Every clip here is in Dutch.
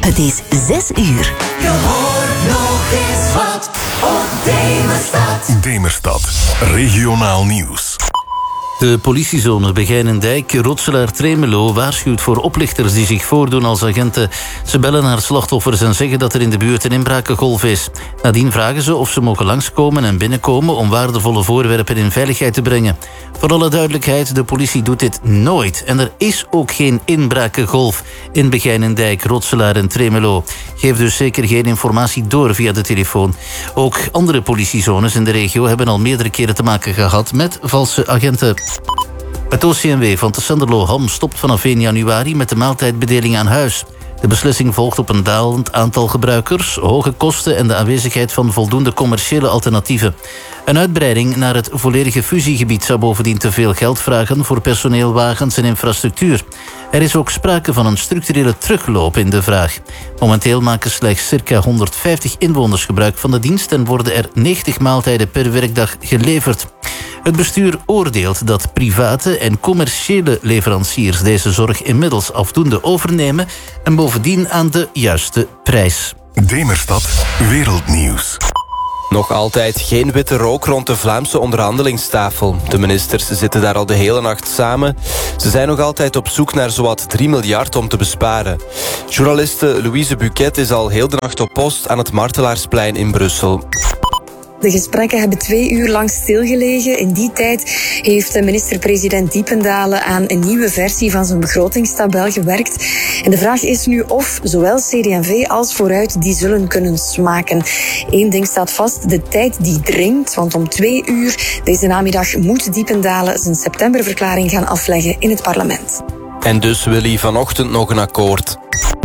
Het is 6 uur. Je hoort nog eens wat op Demerstad. Demerstad, regionaal nieuws. De politiezone Begijnendijk, Rotselaar-Tremelo waarschuwt voor oplichters die zich voordoen als agenten. Ze bellen naar slachtoffers en zeggen dat er in de buurt een inbrakengolf is. Nadien vragen ze of ze mogen langskomen en binnenkomen om waardevolle voorwerpen in veiligheid te brengen. Voor alle duidelijkheid, de politie doet dit nooit. En er is ook geen inbrakengolf in Begijnendijk, Rotselaar en Tremelo. Geef dus zeker geen informatie door via de telefoon. Ook andere politiezones in de regio hebben al meerdere keren te maken gehad met valse agenten. Het OCMW van Tessenderlo-Ham stopt vanaf 1 januari met de maaltijdbedeling aan huis. De beslissing volgt op een dalend aantal gebruikers, hoge kosten en de aanwezigheid van voldoende commerciële alternatieven. Een uitbreiding naar het volledige fusiegebied zou bovendien te veel geld vragen voor personeel, wagens en infrastructuur. Er is ook sprake van een structurele terugloop in de vraag. Momenteel maken slechts circa 150 inwoners gebruik van de dienst en worden er 90 maaltijden per werkdag geleverd. Het bestuur oordeelt dat private en commerciële leveranciers deze zorg inmiddels afdoende overnemen en bovendien aan de juiste prijs. Demerstad, wereldnieuws. Nog altijd geen witte rook rond de Vlaamse onderhandelingstafel. De ministers zitten daar al de hele nacht samen. Ze zijn nog altijd op zoek naar zowat 3 miljard om te besparen. Journaliste Louise Buquet is al heel de nacht op post aan het Martelaarsplein in Brussel. De gesprekken hebben 2 uur lang stilgelegen. In die tijd heeft minister-president Diependalen aan een nieuwe versie van zijn begrotingstabel gewerkt. En de vraag is nu of zowel CD&V als Vooruit die zullen kunnen smaken. Eén ding staat vast, de tijd die dringt. Want om 2 uur deze namiddag moet Diependalen zijn septemberverklaring gaan afleggen in het parlement. En dus wil hij vanochtend nog een akkoord.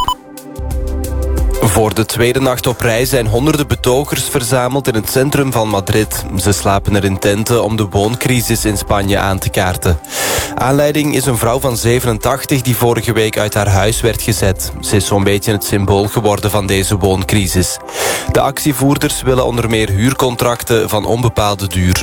Voor de tweede nacht op rij zijn honderden betogers verzameld in het centrum van Madrid. Ze slapen er in tenten om de wooncrisis in Spanje aan te kaarten. Aanleiding is een vrouw van 87 die vorige week uit haar huis werd gezet. Ze is zo'n beetje het symbool geworden van deze wooncrisis. De actievoerders willen onder meer huurcontracten van onbepaalde duur.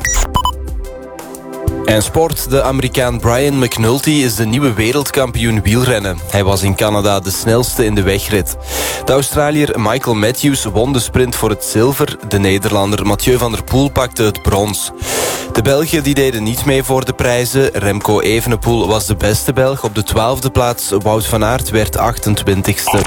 En sport, de Amerikaan Brian McNulty is de nieuwe wereldkampioen wielrennen. Hij was in Canada de snelste in de wegrit. De Australiër Michael Matthews won de sprint voor het zilver. De Nederlander Mathieu van der Poel pakte het brons. De Belgen die deden niet mee voor de prijzen. Remco Evenepoel was de beste Belg. Op de 12e plaats Wout van Aert werd 28ste.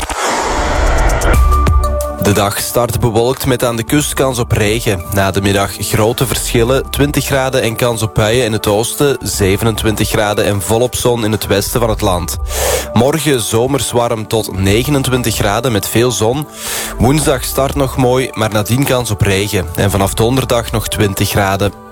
De dag start bewolkt met aan de kust kans op regen. Na de middag grote verschillen, 20 graden en kans op buien in het oosten, 27 graden en volop zon in het westen van het land. Morgen zomers warm tot 29 graden met veel zon. Woensdag start nog mooi, maar nadien kans op regen. En vanaf donderdag nog 20 graden.